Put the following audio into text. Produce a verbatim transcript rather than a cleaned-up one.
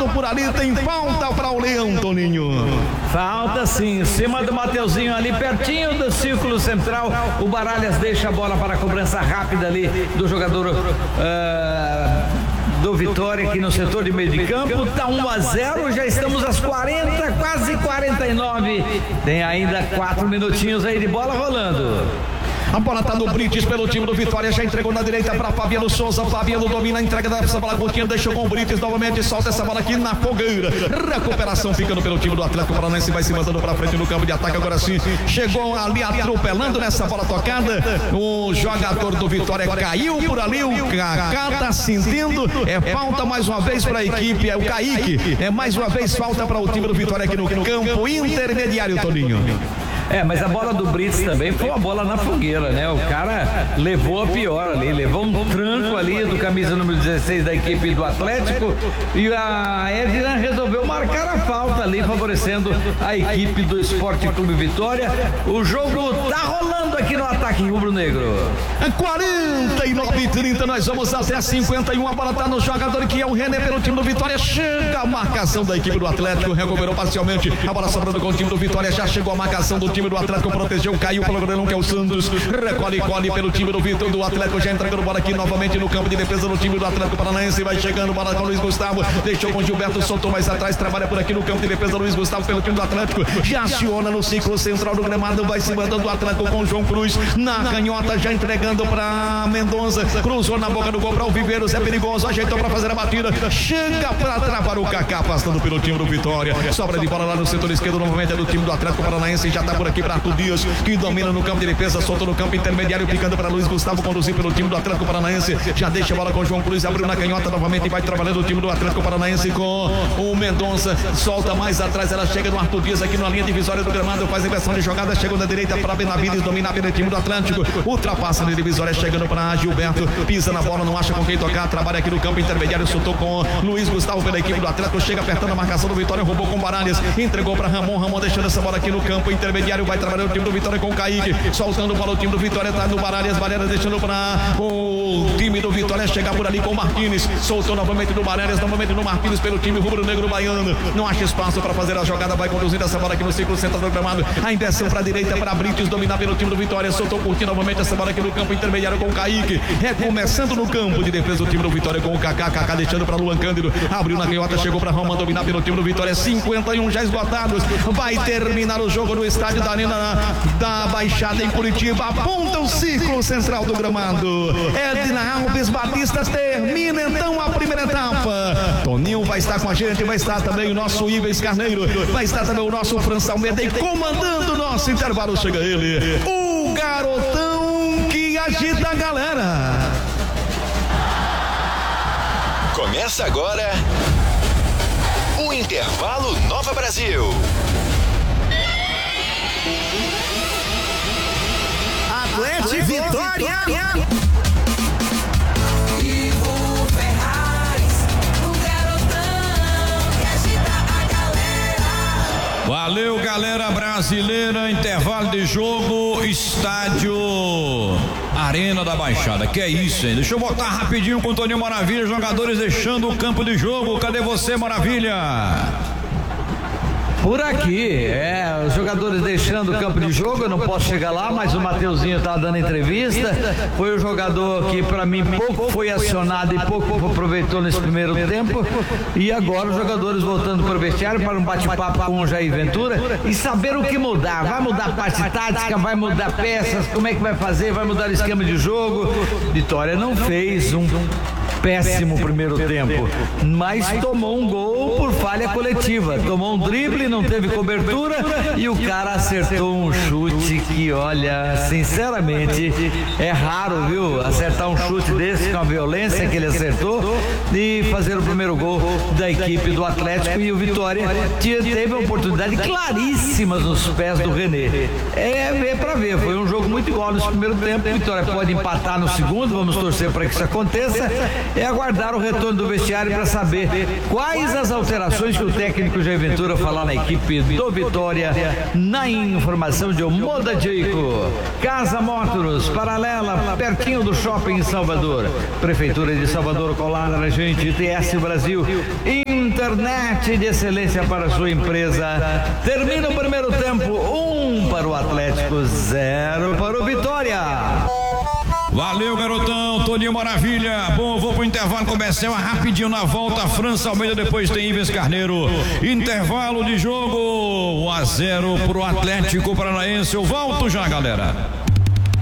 lado por ali, tem falta para o Leão, Toninho. Falta sim, em cima do Mateuzinho ali, pertinho do círculo central. O Baralhas deixa a bola para a cobrança rápida ali do jogador uh, do Vitória aqui no setor de meio de campo. Tá um a zero, já estamos às quarenta, quase quarenta e nove. Tem ainda quatro minutinhos aí de bola rolando. A bola tá no Brites pelo time do Vitória, já entregou na direita para Fabiano Souza. Fabiano domina a entrega dessa bola curtinha, deixou com o Brites novamente, solta essa bola aqui na fogueira. Recuperação ficando pelo time do Atlético Paranaense, vai se mandando para frente no campo de ataque. Agora sim, chegou ali atropelando nessa bola tocada. O jogador do Vitória caiu por ali, o Kaká tá sentindo. É falta mais uma vez para a equipe, é o Kaique. É mais uma vez falta para o time do Vitória aqui no campo intermediário, Toninho. É, mas a bola do Brits também foi uma bola na fogueira, né? O cara levou a pior ali, levou um tranco ali do camisa número dezesseis da equipe do Atlético e a Edna resolveu marcar a falta ali, favorecendo a equipe do Esporte Clube Vitória. O jogo tá rolando aqui no ataque rubro-negro. quarenta e nove e trinta, nós vamos até cinquenta e um, a bola tá no jogador que é o René pelo time do Vitória. Chega a marcação da equipe do Atlético, recuperou parcialmente, a bola sobrando com o time do Vitória, já chegou a marcação do time do Atlético, protegeu, caiu pelo goleirão que é o Santos, recolhe, colhe pelo time do Vitor, do Atlético, já entregando bola aqui novamente no campo de defesa do time do Atlético Paranaense, vai chegando, bola com o Luiz Gustavo, deixou com o Gilberto, soltou mais atrás, trabalha por aqui no campo de defesa, Luiz Gustavo pelo time do Atlético, já aciona no ciclo central do gramado, vai se mandando do Atlético com o João Cruz, na canhota, já entregando pra Mendonça, cruzou na boca do gol para o Viveiros, é perigoso, ajeitou para fazer a batida, chega para travar o Kaká, passando pelo time do Vitória, sobra de bola lá no setor esquerdo, novamente é do time do Atlético Paranaense, já tá por aqui para Arthur Dias, que domina no campo de defesa, solta no campo intermediário, ficando para Luiz Gustavo conduzir pelo time do Atlético Paranaense, já deixa a bola com o João Cruz, abriu na canhota novamente e vai trabalhando o time do Atlético Paranaense com o Mendonça, solta mais atrás, ela chega no Arthur Dias aqui na linha divisória do gramado, faz a inversão de jogada, chega na direita para Benavides, domina pelo time do Atlético, ultrapassa na divisória, chegando para Gilberto, pisa na bola, não acha com quem tocar, trabalha aqui no campo intermediário, soltou com Luiz Gustavo pela equipe do Atlético, chega apertando a marcação do Vitória, roubou com Baralhas, entregou para Ramon, Ramon deixando essa bola aqui no campo intermediário, vai trabalhando o time do Vitória com o Kaique, soltando para o time do Vitória, tá no Baralhas, Baralhas deixando para o time do Vitória chegar por ali com o Martins, soltou novamente no Baralhas, novamente no Martins pelo time rubro-negro baiano, não acha espaço para fazer a jogada, vai conduzindo essa bola aqui no círculo central do gramado, a inversão para a direita para Brites, dominar pelo time do Vitória, soltou curtindo novamente essa bola aqui no campo intermediário com o Kaique, recomeçando no campo de defesa do time do Vitória com o Kaká, Kaká deixando para Luan Cândido, abriu na canhota, chegou para Roman, dominar pelo time do Vitória, cinquenta e um já esgotados, vai terminar o jogo no estádio da Arena da Baixada em Curitiba, aponta o círculo central do gramado, Edna Alves Batista termina então a primeira etapa, Toninho vai estar com a gente, vai estar também o nosso Ives Carneiro, vai estar também o nosso França Almeida e comandando o nosso intervalo chega ele, o garotão que agita a galera. Começa agora o Intervalo Nova Brasil. Atlético Vitória. Ivo Ferraz, o garotão que agita a galera. Valeu, galera brasileira. Intervalo de jogo, estádio Arena da Baixada. Que é isso, hein? Deixa eu botar rapidinho com o Toninho Maravilha. Jogadores deixando o campo de jogo. Cadê você, Maravilha? Por aqui, é, os jogadores deixando o campo de jogo, eu não posso chegar lá, mas o Mateuzinho tá dando entrevista, foi o jogador que para mim pouco foi acionado e pouco aproveitou nesse primeiro tempo, e agora os jogadores voltando para o vestiário para um bate-papo com o Jair Ventura e saber o que mudar, vai mudar a parte tática, vai mudar peças, como é que vai fazer, vai mudar o esquema de jogo. Vitória não fez um péssimo primeiro tempo, mas tomou um gol por falha coletiva, tomou um drible, não teve cobertura e o cara acertou um chute que, olha, sinceramente é raro, viu, acertar um chute desse com a violência que ele acertou e fazer o primeiro gol da equipe do Atlético. E o Vitória teve uma oportunidade claríssima nos pés do René. É ver pra ver, foi um jogo muito igual nesse primeiro tempo. O Vitória pode empatar no segundo, vamos torcer para que isso aconteça. É aguardar o retorno do vestiário para saber quais as alterações que o técnico Jair Ventura falar na equipe do Vitória. Na informação de Omoda Dico, Casa Motors, paralela, pertinho do shopping em Salvador. Prefeitura de Salvador colada na gente, I T S Brasil, Inter internet de excelência para a sua empresa. Termina o primeiro tempo, um para o Atlético, zero para o Vitória. Valeu, garotão, Toninho Maravilha. Bom, vou pro intervalo comercial rapidinho. Na volta, França Almeida, depois tem Ives Carneiro. Intervalo de jogo, um a zero pro Atlético Paranaense. Eu volto já, galera.